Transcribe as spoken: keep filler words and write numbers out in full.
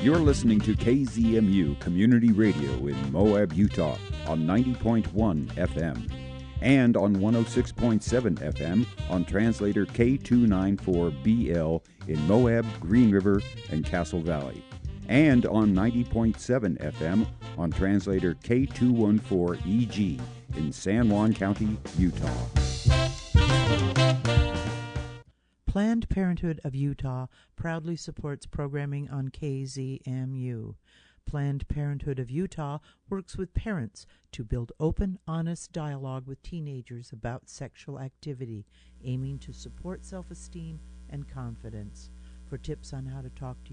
You're listening to K Z M U Community Radio in Moab, Utah on ninety point one F M and on one oh six point seven F M on translator K two ninety-four B L in Moab, Green River, and Castle Valley, and on ninety point seven F M on translator K two fourteen E G in San Juan County, Utah. Planned Parenthood of Utah proudly supports programming on K Z M U. Planned Parenthood of Utah works with parents to build open, honest dialogue with teenagers about sexual activity, aiming to support self-esteem and confidence. For tips on how to talk to